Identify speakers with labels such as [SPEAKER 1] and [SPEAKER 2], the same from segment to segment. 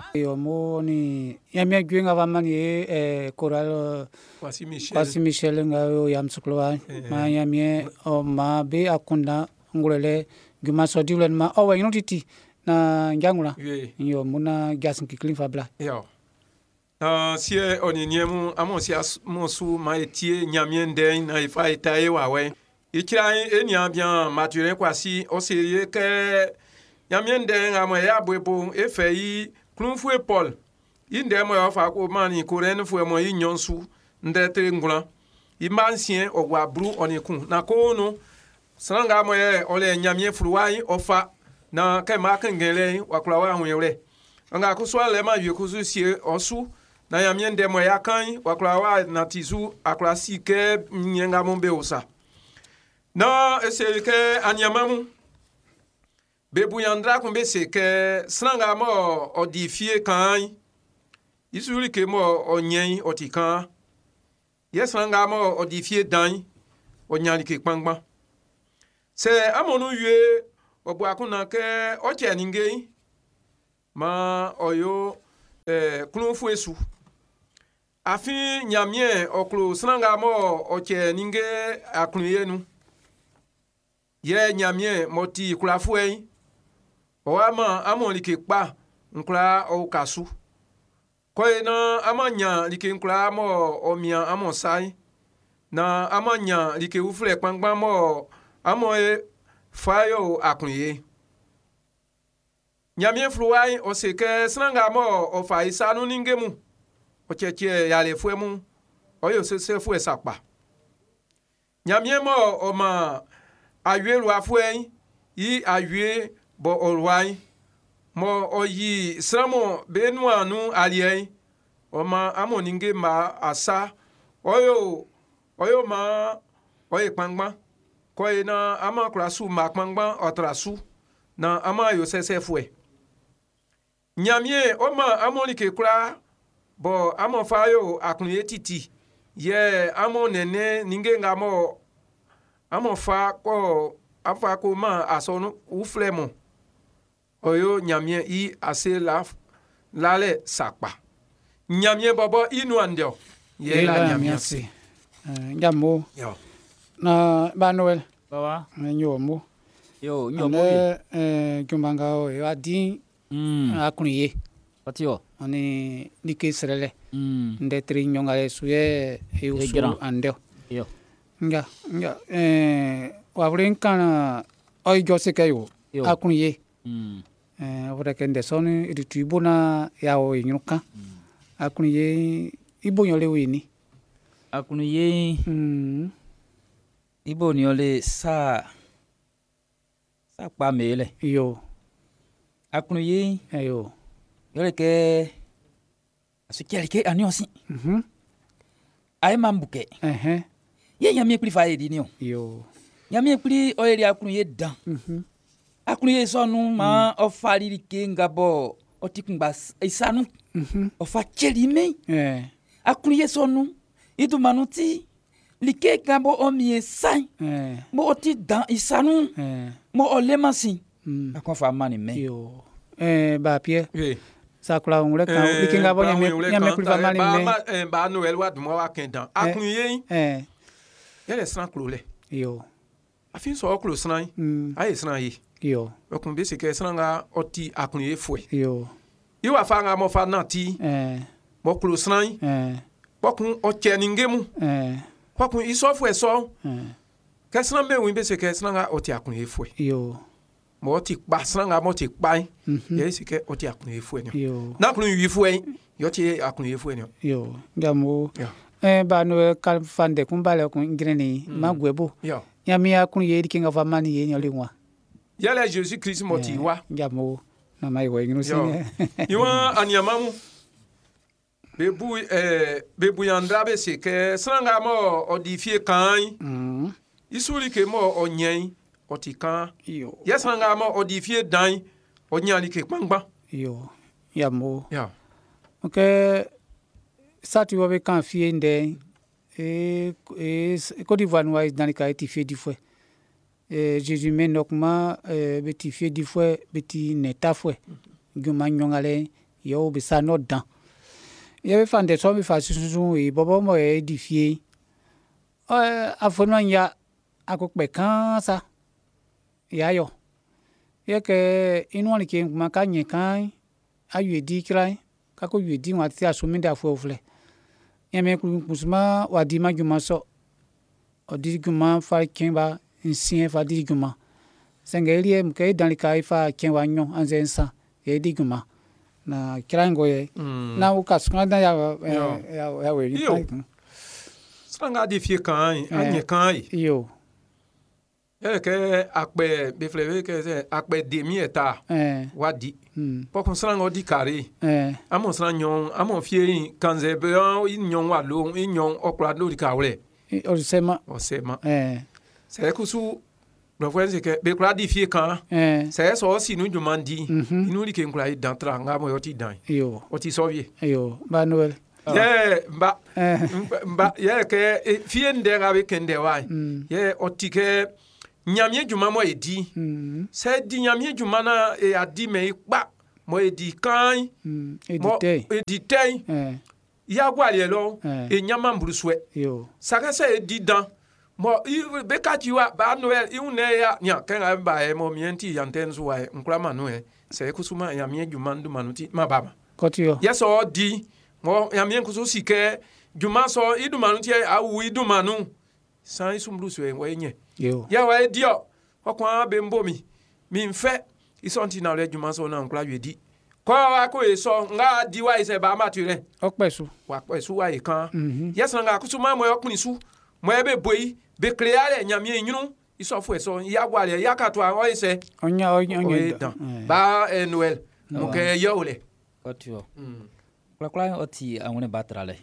[SPEAKER 1] Yo mo ni yamia gwenga vamani koral
[SPEAKER 2] Kwasi
[SPEAKER 1] Michel nga yo yam sukloa ma yamie o ma be akunda ngulele guma sodiulen ma o wa titi na njangula yo muna gas nkikling fabla
[SPEAKER 2] yo sie oni niemu amosia monsu ma etie nyamien den na ifa itaye wawe ikira enia bien mature kwasi o serie ke nyamien den amo ya bwebo efei klunfu Paul inde mo ya fa ko mani ko ren fu mo yi nyonsu ndete ngula imansien ogwa bru onikun na ko no sanga mo ye ole nyamie fruwai ofa na ke ma kengele wakula wa hunye nga ko so le ma wie ko su sie osu na yamie nde mo ya kan wakula wa na tizu akula sike nyenga mombe osa na ese ke anyamamu bebu yandra ko be se ke sanga mo odifie kan isuri ke mo onyen otikan yesanga mo odifie dan onyali ke kpangba se amonu yue obu akuna ke oche ninge ma oyo klunfu esu afi nyamie oklo sanga mo oche ninge akluyenu ye nyamie moti kulafu ei o ama amon like pa nkla o kasu ko na amanya like nkla mo omia amon sai na amanya like ufle kpangba mo amoe fayo akunye nyamie fluwai o seke sanga mo o fa isanu ningemu o cheche yale fuemu o yo se fu esapa nyamie mo o ma aye lu afuen yi aye bo olwai mo oyi samo benu anu alien o ma amoninge ma asa oyo ma oye kpangba ko na ama krasu ma kpangba otrasu na ama yo sese fue nyamie o ma amonike kra bo amo fayo akunye titi ye amo nene ninge ngamo amo fa ko afa ko ma asonu uflemo oyo nyamie I ase lale sakpa nyamie bobo inu andeo ye la nyamie
[SPEAKER 1] si njamo
[SPEAKER 2] yo
[SPEAKER 1] na ba Noel
[SPEAKER 3] baba
[SPEAKER 1] nyomo
[SPEAKER 3] yo nyomo
[SPEAKER 1] kumbanga o adi akunye
[SPEAKER 3] patio
[SPEAKER 1] ani dike serele ndetri nyongale suye usu andeo
[SPEAKER 3] yo
[SPEAKER 1] nga wabrenkana oy jose kayo akunye ora kende soni ritibuna yao inyuka akunye ibonyole wini
[SPEAKER 3] akunye ibonyole sa pa mele
[SPEAKER 1] yo
[SPEAKER 3] akunye
[SPEAKER 1] ayo
[SPEAKER 3] yole ke asikeli ke aniosi ay mambuke ye nyamie pli fa edinio
[SPEAKER 1] yo
[SPEAKER 3] nyamie pli oyeli akunye dan akunye sonu ma ofali ke ngabo otikungba isanu ofa chelime akunye sonu itu manuti like ngabo omie sai mo oti dan isanu mo olemasi akon fa mani me
[SPEAKER 1] yo ba pie sakula ngule kan like ngabo nyamie pli fa mani me
[SPEAKER 2] ba Noel wa dum wa kendan akunye yele san klole
[SPEAKER 1] yo
[SPEAKER 2] afin so oklo san aye san yi
[SPEAKER 1] yo
[SPEAKER 2] okun be se ke sanga oti akunye fue
[SPEAKER 1] yo
[SPEAKER 2] iwa fa nga mo fa nati mo klo san pokun o cheningemu pokun iso fue so ke san be win be se ke sanga oti akunye fue
[SPEAKER 1] yo
[SPEAKER 2] mo ti pa sanga mo ti pa ye se ke oti akunye fue ni
[SPEAKER 1] yo
[SPEAKER 2] na kun yi fue yo ti akunye fue ni
[SPEAKER 1] yo ngamo ba no kal fande kumbale kun ngreni magwebo
[SPEAKER 2] yo
[SPEAKER 1] nyami akunye dikinga fa mani ye nyole wa
[SPEAKER 2] yala Jésus Christ moti wa
[SPEAKER 1] ngamo na mai wa ngino sin
[SPEAKER 2] yiwa anyamamu bebu yandra be se ke sanga mo odifie kan isuri ke mo onyen otikan
[SPEAKER 1] yo
[SPEAKER 2] yesanga mo odifie dan onyali ke kpangba
[SPEAKER 1] yo yamo
[SPEAKER 2] ya
[SPEAKER 1] okay sati wa be kan fie nde Côte d'Ivoire noise dans les cas étifié du fouet Jésus men nokma beti fie di fue beti neta fue guma nyongale yo bisa no dan ye fa nde so mi fa susun e bobo mo e di fie afonu ya akokpe kan sa ya yo ye ke inu ani ke ma ka yin kan ayu di krai ka ko yu di wa ti asumi da fo fle ye me kusuma wa di ma juma so o di juma fa kimba insien fa di juma sengelie mke dans le kai fa kenwa nyon anzensa ye di juma na kirango ye na ukasukana da ya we
[SPEAKER 2] sanga di fie kan anye kan
[SPEAKER 1] yo
[SPEAKER 2] ye ke akpe be fleve ke se akpe demi eta wadi pokon sanga di kare amon sanga nyon amon fie kanze be nyon wa lo nyon okra lo di kawle
[SPEAKER 1] o sema
[SPEAKER 2] c'est kusu no fwenze ke be kra di fie kan c'est so si nu jumandi inu li ke nkra dantra nga mo yoti dan
[SPEAKER 1] yo
[SPEAKER 2] oti sovie
[SPEAKER 1] yo ba noel
[SPEAKER 2] ye mba ye ke fie ndenga be kende wa ye oti ke nyamie juma mo edi c'est di nyamie juma na e adi me pa mo edi kan editei ya gwale lo e nyama mbruswe
[SPEAKER 1] yo
[SPEAKER 2] saka se edi dan mo be katiwa ba noel iune ya nya kenga ba e mo mienti yantenzu wa nkura manu se kusuma ya mie juma ndu manuti mababa
[SPEAKER 1] kotio
[SPEAKER 2] yeso di mo ya mie kusu sike juma so idu manuti awu idu manu san isumbruswe wenye
[SPEAKER 1] yo
[SPEAKER 2] ya wa edio okwa be mbomi mi nfe isonti na le juma so na nkura wedi kwa ko eso nga di wa ise ba mature
[SPEAKER 1] okpesu
[SPEAKER 2] wa pesu wa ikan yeso nga kusuma mo okunisu mo ebe boyi be creare nyamie nyunu isofo eso ya gwale ya katwa o ise
[SPEAKER 1] onya
[SPEAKER 2] ba noel mo ke yole
[SPEAKER 3] otio kula oti angone batrale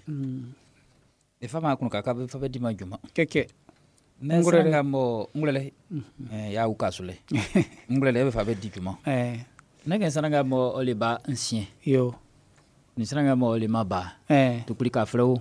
[SPEAKER 3] e fama kuno kaka be fa be dima juma
[SPEAKER 1] keke
[SPEAKER 3] ngurele mo ngulele ya ukasule ngulele be fa be di juma nage sananga mo ole ba ancien
[SPEAKER 1] yo
[SPEAKER 3] ni sananga mo ole maba to kulika freo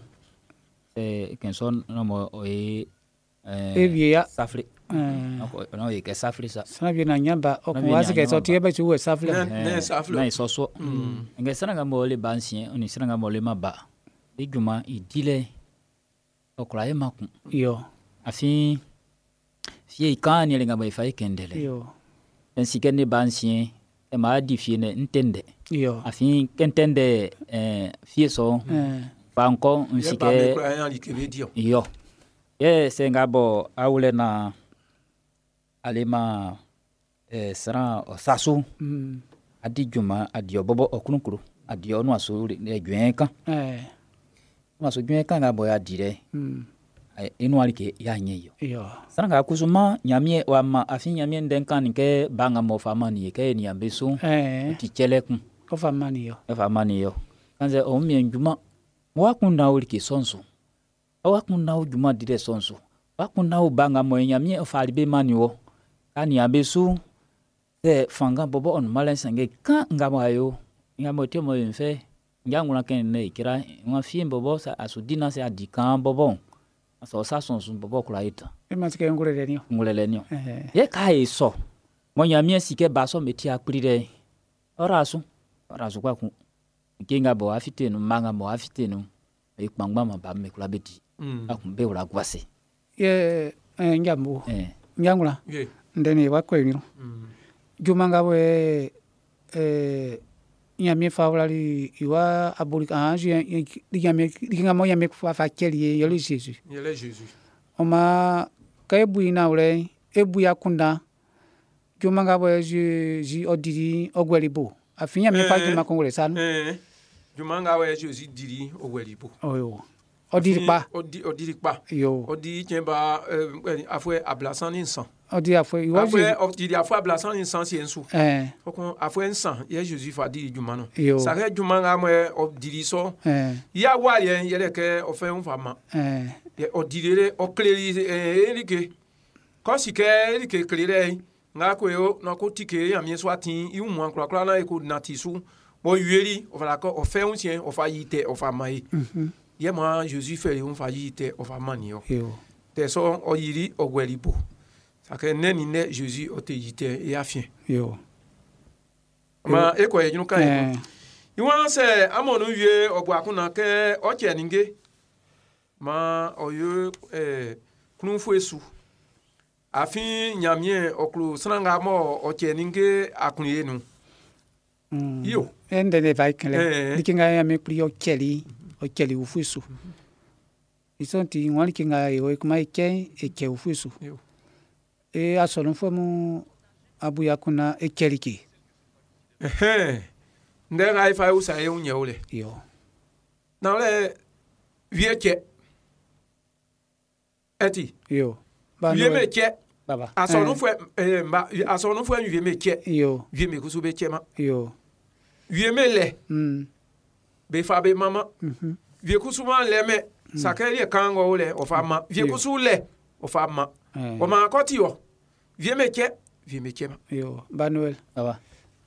[SPEAKER 3] kenson no mo e
[SPEAKER 1] via
[SPEAKER 3] safri no e ke safri sa
[SPEAKER 1] sana bien na nyamba o ko wasi ke so tie be chu safri
[SPEAKER 2] ne safri
[SPEAKER 3] na so so nge sananga mo ole ba ancien ni sananga mo ole maba e juma idile o kula e makun
[SPEAKER 1] yo
[SPEAKER 3] afi fie ikani lenga ba ifa ikendele
[SPEAKER 1] yo
[SPEAKER 3] pensi kenne ba ancien e ma di fie ne ntende
[SPEAKER 1] yo
[SPEAKER 3] afi kentende fie so pa encore nsike yo ye senga bo awule na alema sara sasu adi juma adi obobo okunkuru adi onu aso le gwenka ma so gwenka nga bo ya dire inu alike ya nyeyo
[SPEAKER 1] yo
[SPEAKER 3] sara nga kusuma nyamie wa ma afi nyamie ndenkan nke banga mo famani ke ni ambesu ti chelekun
[SPEAKER 1] ko famani yo
[SPEAKER 3] kanze o mi njuma wakunda ulike sonso wakunda ujuma dire sonso wakunda ubanga mo nyamie ofalibe maniwo kani abesu se fanga bobo on malensange ka ngamayo ngamo temo mfe ngangula ken ne kira ngwa fie bobo sa asudina se adikan bobo aso sa sonso bobo kulaita
[SPEAKER 1] e matike ngulele nyo
[SPEAKER 3] ye kai so mo nyamie sike baso meti akpirire orasu kwa ku kinga bo afitenu manga mo afitenu e kpangba ma ba me kula beti akumbe ula gwase
[SPEAKER 1] ye njambu njangula ndeni wakwe ngiro jumanga we nyamie faulali iwa abolika anje nyamie yamie fa keli yele Jesus oma kaibu ina ule ebu yakunda jumanga we ji odiri ogwelibo afinya me fa juma kongole sanu
[SPEAKER 2] jumanga we Jesus diri ogwelibo
[SPEAKER 1] oyo odiri pa yo
[SPEAKER 2] odi chemba afwe ablasan insan
[SPEAKER 1] odi afwe iwo
[SPEAKER 2] diri afwe ablasan insan si ensu okon afwe insan ye Jesus fa diri juma no sare jumanga mo odiri so ya wa ye yele ke ofe unfama ye odiri o clear erike ko sike erike clear nga ko yo na ko tike ya mi so atin i mu ankura na e ko na tisu bo yueri o fa ko o fe un sien o fa yite o fa mai ye ma Jesus fait un fa yite o fa mani yo te so o yiri o gwelibo sake neni ne Jesus o te yite e afien
[SPEAKER 1] yo
[SPEAKER 2] ma e ko ye nu kan Iwan se amonu vie ogwa kuna ke oche ninge ma oyo kunu fuesu afin nyamie oklu sananga mo oche ninge akunye nu yo
[SPEAKER 1] ende ne vai kele dikinga ya me kli ocheli ufuesu isonti ngwali kinga yo kuma eke ufuesu asonu femu abuya kuna ekeliki
[SPEAKER 2] ndega ifa usa ye unyewule
[SPEAKER 1] yo
[SPEAKER 2] na le vieke eti
[SPEAKER 1] yo
[SPEAKER 2] vie meche
[SPEAKER 1] baba
[SPEAKER 2] asonu fwe vie meche
[SPEAKER 1] yo
[SPEAKER 2] vie me kusu be chema
[SPEAKER 1] yo
[SPEAKER 2] vie mele be fa be mama vie kusu ma le me sakeli kango ole o fa ma vie kusu le o fa ma o ma koti yo vie meche
[SPEAKER 1] yo Banuel
[SPEAKER 3] baba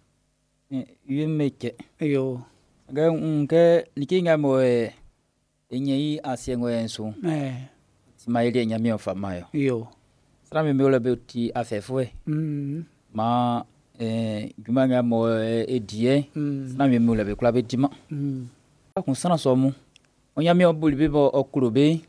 [SPEAKER 3] vie meche
[SPEAKER 1] yo
[SPEAKER 3] ga nke nikinga mo enyi asiengo enso Simaili nyami o fa mayo
[SPEAKER 1] yo
[SPEAKER 3] sra me ole be ti afefwe ma jumanga mo edie sra me ole be kula be dima kun sana so mu onyami obuli be okurobe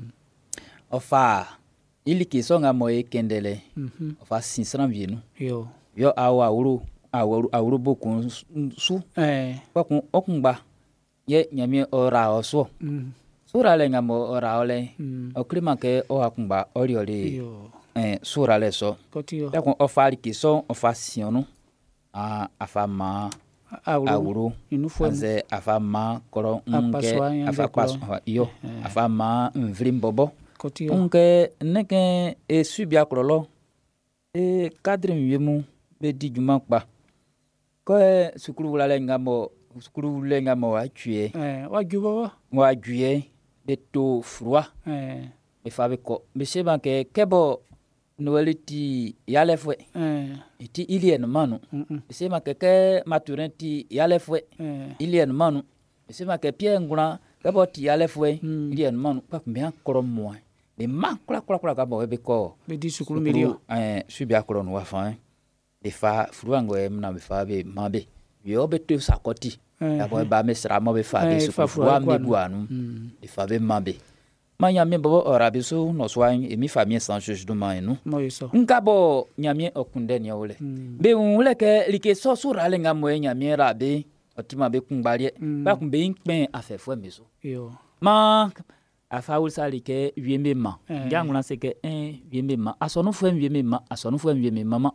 [SPEAKER 3] ofa iliki so nga mo ekendele ofa sinsra vienu yo awa awuru bokun su bakun okungba ye nyami ora oso sura le nga mo ora ole oklima ke o akungba oriole sura le so bakun ofa iliki so ofa sionu afa ma awuru ze afa ma koro nge afa paso yo afa ma mvlimbobo nge neke subia krolo cadre miemu be dijuma pa ko sukuru la nga mo sukuru le nga mo atue wa juye beto froid e fa be ko be seba ke kebo noeliti yalefwe iti ilien manu sema ke maturin ti yalefwe ilien manu sema ke pie nguna kebo ti yalefwe ilien manu pa mbia koro mo be ma kula ka bo be ko
[SPEAKER 1] be di sukuru milio
[SPEAKER 3] subia koro no wa fa e fa fruango e na be fa be mabe yo be to sakoti ya bo ba mesra mo be fa be sukuru frua me buanu e fa be mabe manya me bobo orabiso no swan e mi famille sans juge do manu
[SPEAKER 1] moiso
[SPEAKER 3] ngabo nyamie okunde ni ole be unle ke like so sura le ngamo nyamie rabe otima be kungbali ba kun be nkpen afefo meso
[SPEAKER 1] yo
[SPEAKER 3] ma afa ulsa like wiembe ma ngangula seke wiembe ma asonu fo wiembe ma asonu fo wiembe mama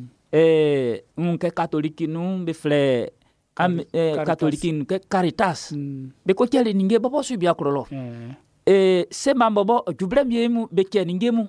[SPEAKER 3] unke catholique nu be fle catholique nu ke caritas be ko tele ninge bobo su bia krolo se mambobo juble miemu be keningemu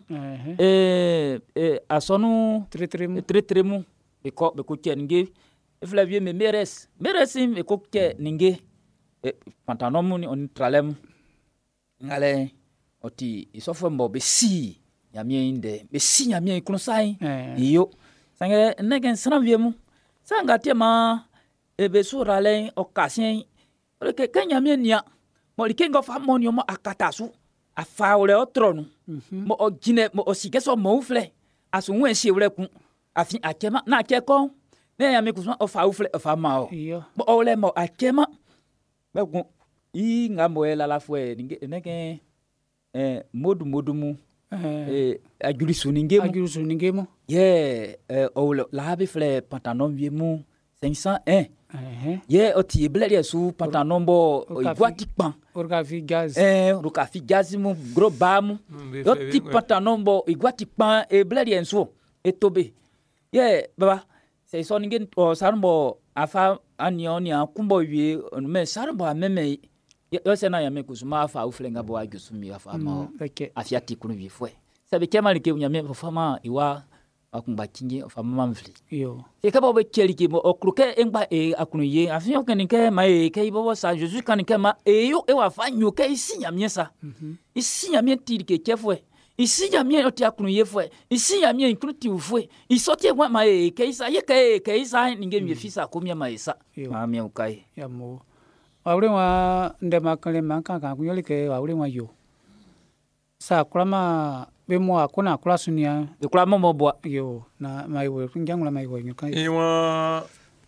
[SPEAKER 3] asonu tretremu be ko keninge fle wiembe meresim be ko keninge pantanomu ni on tralem ngale oti isofo mbo be si nyamie inde be si nyamie kunusai iyo sange negen sanviemu sanga tema be surale occasion ke nyamie nia mo likengo fa monio mo akatasu afa ole otronu mo ogine mo osikeso mo ufle asu wensi ure kun afin akema na akeko ne nyamie kusma ofa ufle ofa mao mo ole mo akema be kun I ngambo ela la fwe nege modumu ajulisu ningemu o la be fle pantalon viemu 501 oti blede su pantalon bo igwati pan ruka fi gaz mu gros bamu oti pantalon bo igwati pan e blede enso etobe baba c'est so nige o sarbo afa anioni akumbo wie me sarbo ameme yo sena ya mekusuma afa uflenga bo agusumi afa ma afiati kunu bifwe sabe kema like unyame fama iwa akumba kingi afa mama mfli
[SPEAKER 1] yo
[SPEAKER 3] e kaba be keliki mo okruke engba akunu ye afiyo kenike ma ke ibo sa Jesus kanike ma yo wa fanyo ke isinya miesa isinya mieti ke kefwe isinya mie oti akunu ye fwe isinya mie inkruti ufwe isoti wa ma ke isa ye ke isa ninge mie fisa komia ma isa ma mie ukai
[SPEAKER 1] ya mo awre wa ndema kale manka ka kunyole ke awre wa yo sa kulama be mo akona kula sunia
[SPEAKER 3] de kula mo bwa
[SPEAKER 1] yo na mai wo kunjangula mai wo nyuka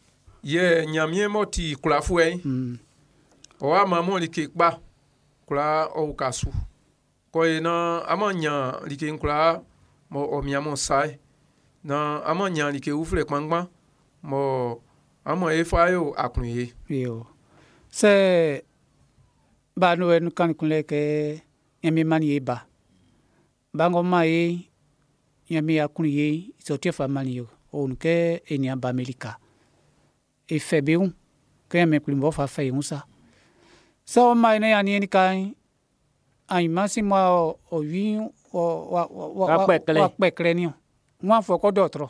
[SPEAKER 2] ye nyamie moti kula fuei o ama mo like ba kula o kasu ko na amanya like kula mo o miamo sai na amanya like ufle kpangba mo amo efayo akunye
[SPEAKER 1] yo se ba no en kan kunle ke yami mani ba bango mai yami akunye isotie famani yo onke enia ba Amerika e febeun que me klimbo fa fe unsa so mai ne ani ni kai ai máximo o vi wa pekle ni wa fo ko dotro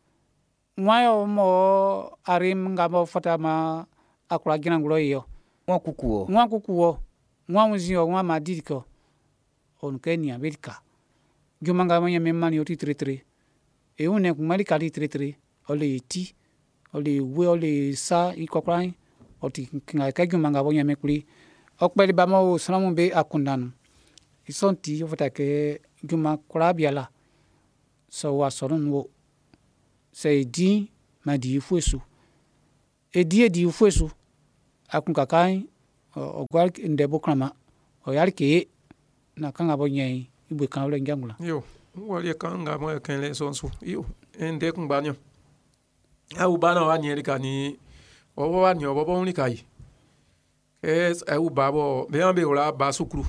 [SPEAKER 1] wa yo mo arim ngamo fata ma akura gina ngulo yo
[SPEAKER 3] wa kukuo
[SPEAKER 1] wa muzio wa madiko on Kenya Amerika jumanga manya memani oti tretre e une kumali kali tretre ole ti ole we ole sa ikokran oti kinga ka jumanga bonya mekuli okpeli ba mo salamu be akundanu isonti ofata ke juma kura biala so wa sorun wo se di ma di fuesu e di fuesu akun kakai o gwal ndebo krama o yarke na kanga bonya ibwe kan ole ngangula
[SPEAKER 2] yo wali kanga mo kenle sonsu yo ende kun banyo au bana wa nyeri kani o wa nyo bobo ni kai es au babo be ambe ola ba sukru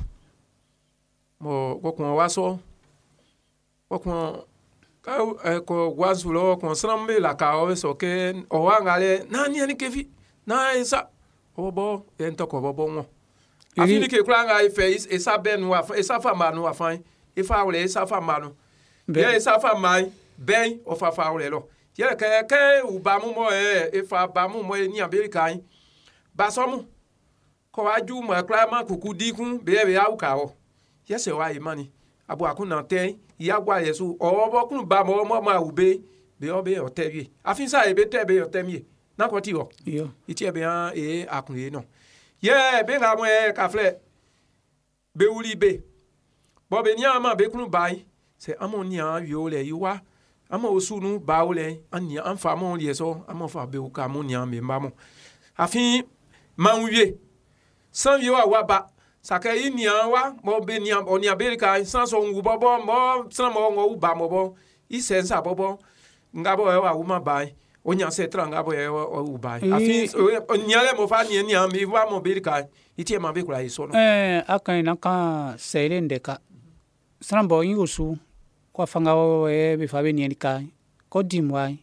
[SPEAKER 2] mo ko kon waso ko kon ka ko wazulo kon srambe la ka o so ke o wa ngale na ni kefi na esa obo ento ko bobo mo afini ke kula nga ife esa ben wa esa fama no afan ifa ole esa fama no ye esa fama ben o fa ole lo ye ke u ba mu mo ifa ba mu mo ni Amerika ba so mu ko aju mo kla ma kuku dikun be au ka o ye se wa imani abu akuna te ya gwa yesu o bo kun ba mo ma ube be o te bi afin sa e be te be o te mi na ko ti o
[SPEAKER 1] yo
[SPEAKER 2] iti e be an e akunye no ye be nga mo e ka fle be uli be bo be nya ma be kun bai se amo nya yo le yiwa amo osunu ba o le an an fa mo le so amo fa be o ka mo nya me mba mo afin manwie san yo wa ba saka nya wa mo be nya oni Amerika san so ngu bobo mo san mo ngo ba mo bo isensa bobo ngabo e wa uma bai onya se tranga bo e o bai afin nyale mo fa ni mi wa mo Amerika itie ma be kula iso no
[SPEAKER 1] akan na ka selende ka srambo yusu kwa fanga o e be fa be ni ka ko dimwai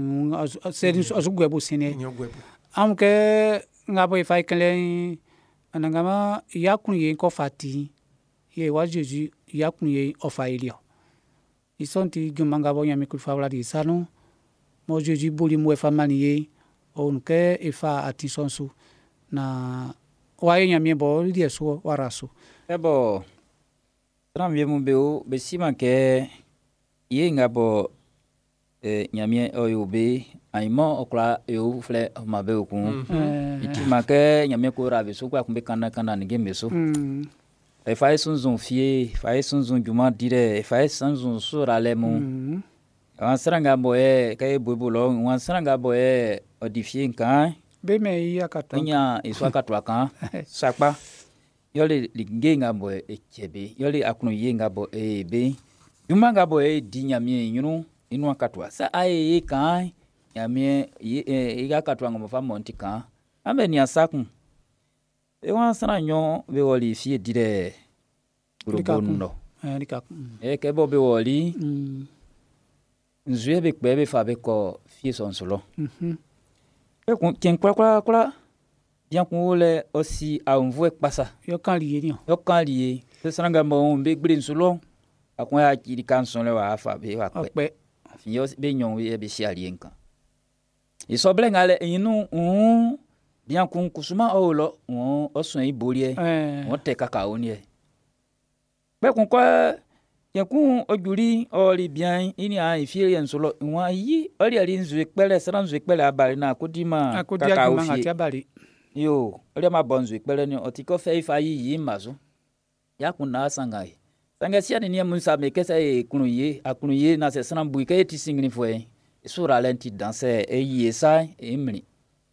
[SPEAKER 1] se azugwebu sine amke ngabo e fa kele anangama yakunye ko fati ye wajeju yakunye ofailio isonti jumanga bonya mikul fawla di sanu mo jeju boli mo famani ye onke ifa atisonsu na waye nyamie bo lieso warasu
[SPEAKER 3] ebo tramvie mu beo besima ke ye ngabo nyamie oyobe aimo okla yo fle mabe okun itima ke nyame ko rabe so kwa kumbe kana nge meso e fa sunzun fie fa sunzun juma dire e fa sunzun sura lemu an sranga boye kay bobulo wan sranga boye odifie nkan
[SPEAKER 1] be me ya katwa
[SPEAKER 3] nya iswa katwa kan sakpa yole lingenga boye echebe yole akunu yenga bo be juma nga boye di nyame nyunu inu akatwa sa aye kan yamie iga katwa ngo fa monti kan ambe ni asakun e wan sana nyo be woli fie dire burubono ke bo be woli nzue be kbe be fa be ko fie son solo e kun ken kwa bien kun le aussi a envoie passa
[SPEAKER 1] yo kan lié
[SPEAKER 3] se sanga mo be gbrin solo akon ya kiri kan son le wa fa be wa kpe yo be nyon we be si alien kan iso blengale inu bien kun kusuma olo osun iborie won te kakao ni be kun ko ye kun ojuri ori bien ini a ifie yen solo won yi ori ali nzu ipele sran nzu ipele abali na kodima kakao fi yo ori ma bonzu ipele ni otiko fe ifa yi mazo ya kun na sangai sanga sia ni mun sa me kesa e akunu ye na se sran buike ti singni foi sura lenti danse e yesa e mri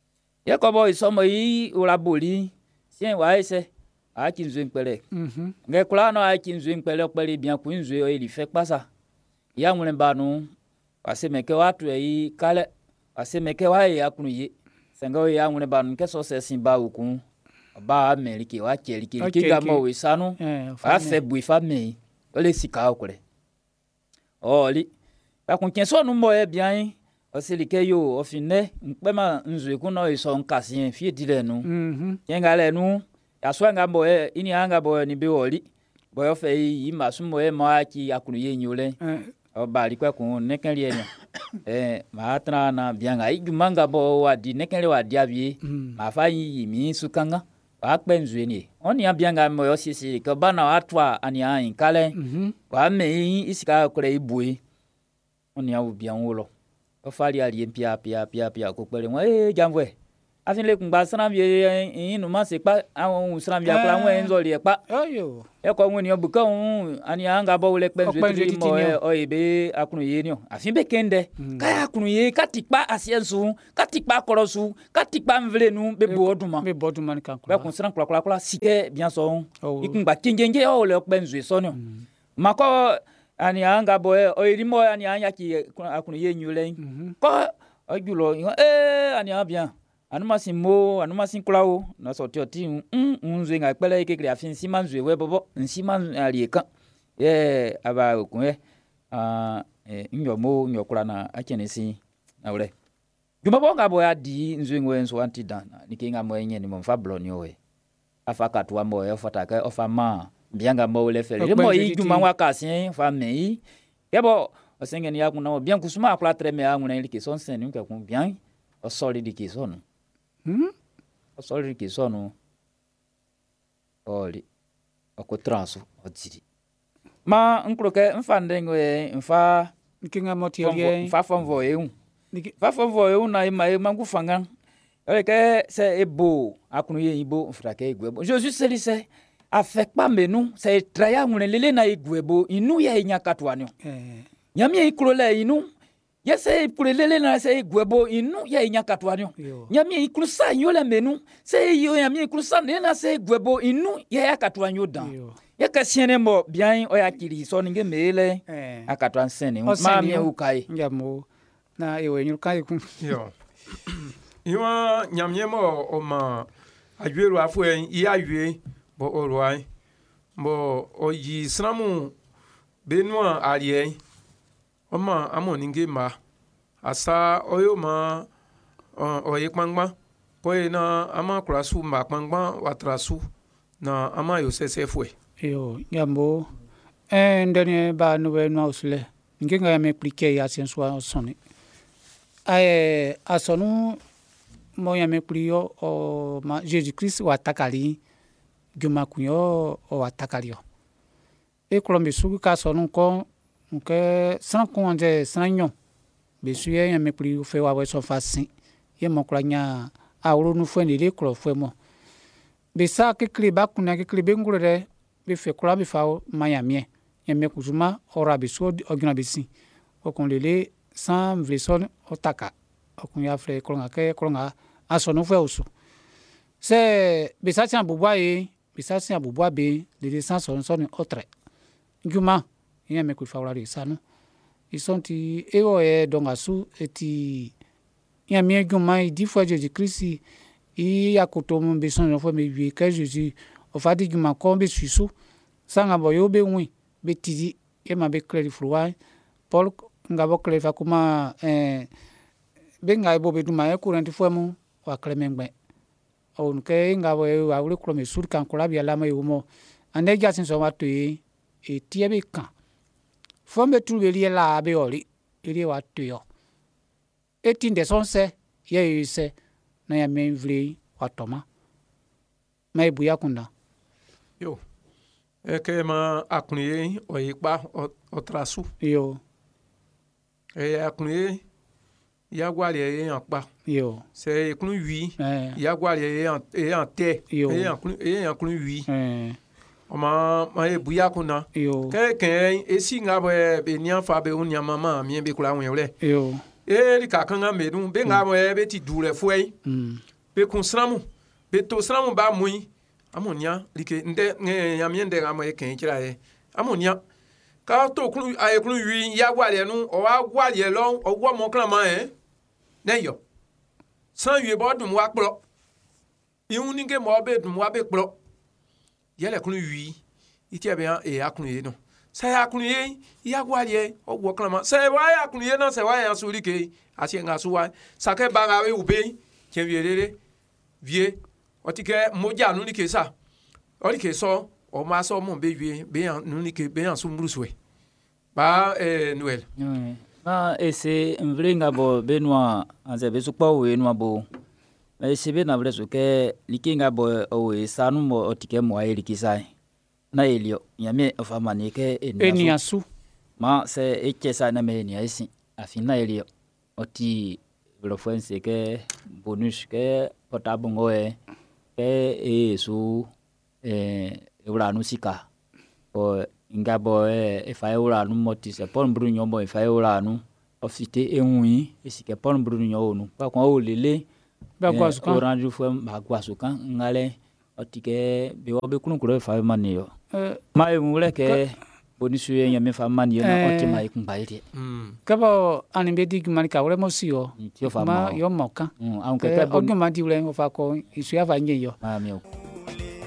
[SPEAKER 3] ye ko boy so mo yi ora boli sien wa ese a ki nzwe pele nge kula no a ki nzwe pele bien ku nzwe o ili fait pas ça ya ngule banu ase meke watu yi kale ase meke wa ya kunu ye senga ya ngule banu ke so se simba ukun ba ameriki wa keliki kinga mo we sanu a se bui famille o le sika okure oli ba kun kenso nu mo e bien o se like yo o fine mpema nzwe kuno iso nkasi fie dile nu yenga le nu ya so nga mo e ini anga bo ni be oli bo yo fe yi masu mo e ma ki akunu ye nyole o ba li kwa kun neken li ma tra na bien ga igumanga bo wa di neken le wa dia bi ma fa yi mi sukanga ba kpenzwe ni oni abianga mo yo sisi ko bana atwa ani an kale wa me isika kure ibui oni awu bien wolo o fali ali pia ko pele mo jamwe afin kun gba sran bi inu ma se pa awon sran bi akura won enzo le pa
[SPEAKER 1] ayo
[SPEAKER 3] e ko won ni obuka ani anga bo le kpenzwe mo o ebe akunu ye ni afin be kende ka akunu ye katikpa asiensu katikpa korosu katikpa mvlenu be boduma
[SPEAKER 1] ni kan
[SPEAKER 3] ba kun sran kula sike bien so ikun gba kengenge o le kpenzwe so ni mako ani anga bo o irimo ani anya ki akunu ye nyule ko ojulo ani abia anuma sin klawo na so ti unzwe nga pele ikekre afin simanzwe we bobo nsiman alieka aba okun nyomo nyokura na achenesi awle juma bonga bo adi nzwe ngwe nso antidan nikinga mo enye ni mo fa bloni owe afaka tuwa mo e fataka ofama bianga mo le fele mo yi juma wa kasin fa mei yebo osengeni ya kuna bien kusuma akula treme ya nguna ilike son sen ni ko bien o solid ki son o solid ki son oli o transu o tiri ma nkroke mfandengwe mfa
[SPEAKER 1] nkinga motirie
[SPEAKER 3] mfa fonvo eun fa fonvo eun na ma ngufanga ke se ebo akunu ye ibo mfrake igwebo Jesus selise affect pas menu c'est traya ngune lele na igwebo inu ya inyakatwanyo nyamie ikrole inu yese pulele na se igwebo inu ya inyakatwanyo nyamie ikrusa yole menu se yo nyamie ikrusa na se igwebo inu ya yakatwanyo dan yaka siene mo bien o yakiri so ninge mele akatwan sene ma mi ukai
[SPEAKER 1] ngamo na ewe nyukai ku
[SPEAKER 2] yo iwa nyamie mo o ma ajweru afu iya yue bo oroi bo oyi sramu benua alie oma amoninge ma asa oyo ma oye kpangba ko na ama krasu ma kpangba watrasu na ama yo sesefwe
[SPEAKER 1] yo yambo ndene ba nowe no usle nginga ya me expliquer ya senso soni asonu mo ya me plio o ma Jesus Christ wa takali guma kunyo o wa takalio e kolombe sugu ka sonu ko nke san konde sanyo be suye ya me plio fe wa we so fasin ye mo klanya awro nu fwe ni le kro fwe mo be sa ke kliba kuna ke klibe ngure be fe kula be fa mayamie ye me kuzuma ora be so ogina be sin o kon lele sans vleson otaka o kun ya fre kolonga ke kolonga asonu fwe osu se be sa tian bubwa e be sa tian bubwa be de sans son autre guma ye me ku fa ora de sanu isonti ewo e dongasu eti ya mi guma i di fois Jésus Christ i akoto mo be son fo me wi ka Jésus o fa di guma ko be susu sanga bo yo be wi be tidi e ma be clear fluwa Paul ngabo clear fa kuma be ngai bo be duma e courant fo mo wa clemengbe on ke ngabo e wa wure kro me sur kan ko la bi ala ma yo mo ande ja sin so wa to e tie be kan fo me tu be ri la be ori ri wa to yo etinde sonse ye yise na ya menvli watoma mai buya kunda
[SPEAKER 2] yo ke ma akuniye o ipa o trasu
[SPEAKER 1] yo
[SPEAKER 2] akuniye ya gwali ye anpa
[SPEAKER 1] yo
[SPEAKER 2] se ikunu wi ya gwali ye an te ye akunu wi o ma e buya kunda
[SPEAKER 1] yo
[SPEAKER 2] ke esi ngabo be nian fa be unya mama mi be kula wen le
[SPEAKER 1] yo
[SPEAKER 2] eri kakanga medun be nga mo ebe ti dure foi be kun sramu be to sramu ba mui amonia like nde nyamie nde ga mo ken kira ye amonia ka to kun aye kun wi ya gwa le nu o wa gwa le lo o gwa mo kan ma ne yo san wi bo dum wa kpro ihun ni ke mo be dum wa be kpro yele kun wi iti be e akun ye no sai akun ye ya gwa le o gwa kan ma sai wa ya akun ye no sai wa ya su like asi nga su wa sake ba ga we ube ken wi rere vie otike moja nu ni ke sa o ni ke so o ma so mo be wi be yan nu ni ke be yan su mbruswe ba Noël
[SPEAKER 3] ba ese mvringa bo benwa anze besu kwa we no bo ese be na bleso ke likinga bo o sanu mo otike mo ayi likisai na elio nyame ofamani ke
[SPEAKER 1] eniasu
[SPEAKER 3] ma se ekesa na me ni asi afina elio oti blofense ke bonus ke potabongo ke su uranu sika o ngabo fa uranu moti se pon brunyo mo fa uranu ofite enwi esike pon brunyo onu pa kwa olele
[SPEAKER 1] ba gwasuka
[SPEAKER 3] orange fo ba gwasuka ngale otike be obe kunukuro fa maniyo ma emule ke bonus ye nyame fa maniyo na oti mai kumbaite
[SPEAKER 1] kabo animbe dig manika wole mosio ma yo moka
[SPEAKER 3] aunque
[SPEAKER 1] oguma di wole fa ko isu ya va nyeyo